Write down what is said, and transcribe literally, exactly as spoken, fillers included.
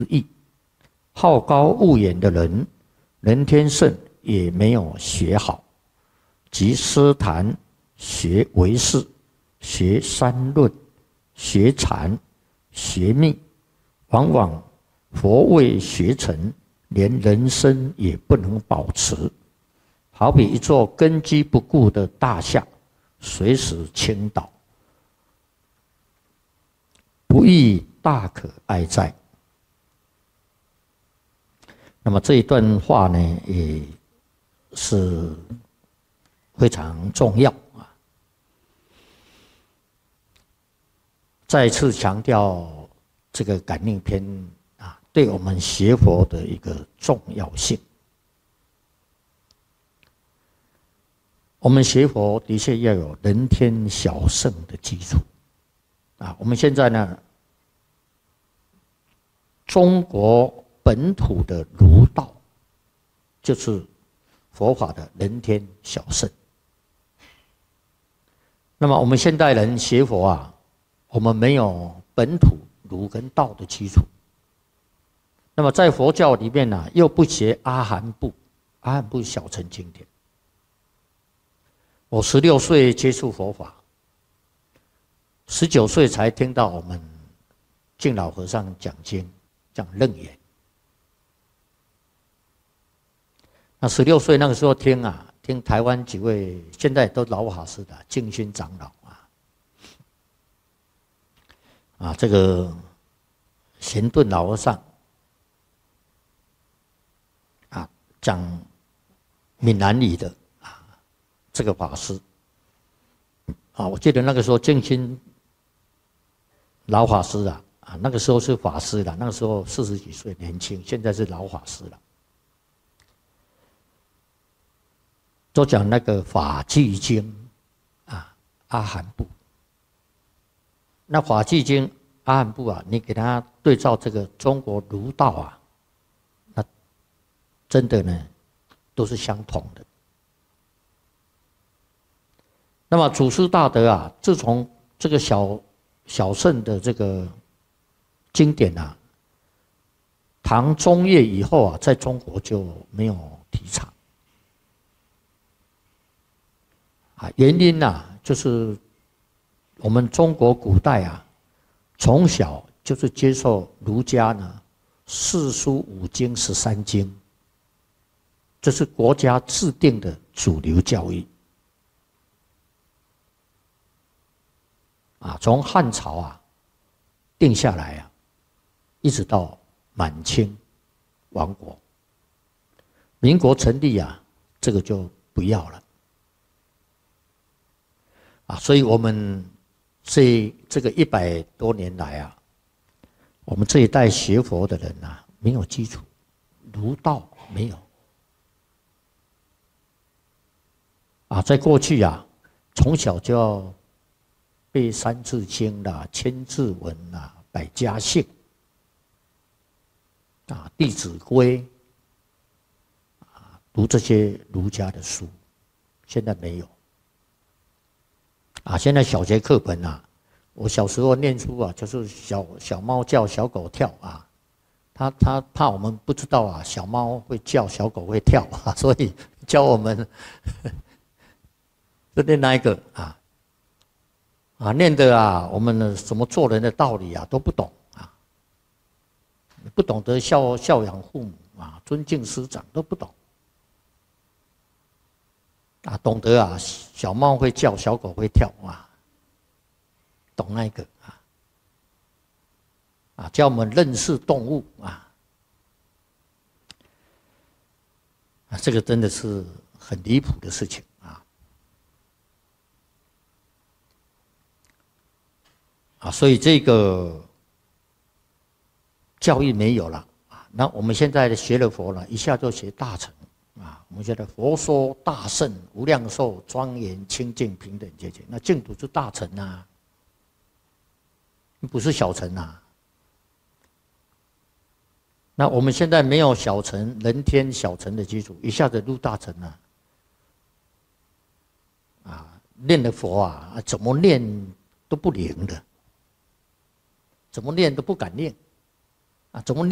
义。好高骛远的人，人天圣也没有学好，即诗坛学唯识，学三论，学禅，学密，往往佛未学成，连人生也不能保持。好比一座根基不固的大厦，随时倾倒，不亦大可哀哉。那么这一段话呢，也是非常重要啊！再次强调这个感应篇啊，对我们学佛的一个重要性。我们学佛的确要有人天小圣的基础啊！我们现在呢，中国本土的儒道，就是佛法的人天小圣。那么我们现代人学佛啊，我们没有本土儒跟道的基础。那么在佛教里面呢、啊，又不学阿含部，阿含部小乘经典。我十六岁接触佛法，十九岁才听到我们净老和尚讲经，讲楞严。那十六岁那个时候听啊，听台湾几位现在都老法师的净心长老啊，啊这个贤顿老和尚啊讲闽南语的啊这个法师啊，我记得那个时候净心老法师啊啊那个时候是法师了，那个时候四十几岁年轻，现在是老法师了。都讲那个法纪经啊，阿含部。那法纪经阿含部啊，你给他对照这个中国儒道啊，那真的呢都是相同的。那么祖师大德啊，自从这个小小圣的这个经典啊，唐中叶以后啊，在中国就没有提倡。啊，原因呢、啊，就是我们中国古代啊，从小就是接受儒家呢四书五经十三经，这是国家制定的主流教育。啊，从汉朝啊定下来啊，一直到满清亡国，民国成立啊，这个就不要了。啊，所以我们这这个一百多年来啊，我们这一代学佛的人啊，没有基础，儒道没有。啊，在过去啊，从小就要背《三字经》啦、千字文啦、百家姓啊、《弟子规》啊，读这些儒家的书，现在没有。啊，现在小学课本啊，我小时候念书啊，就是小小猫叫，小狗跳啊。他他怕我们不知道啊，小猫会叫，小狗会跳啊，所以教我们就念那一个啊啊，念的啊，我们的什么做人的道理啊都不懂啊，不懂得孝孝养父母啊，尊敬师长都不懂。啊，懂得啊，小猫会叫，小狗会跳啊，懂那个啊，啊，教我们认识动物啊，啊，这个真的是很离谱的事情啊，啊，所以这个教育没有了啊，那我们现在学了佛了，一下就学大乘。啊，我们觉得佛说大圣无量寿庄严清净平等节节，那净土是大乘啊，不是小乘啊。那我们现在没有小乘人天小乘的基础，一下子入大乘啊，啊，念的佛啊，怎么念都不灵的，怎么念都不敢念，啊，怎么念？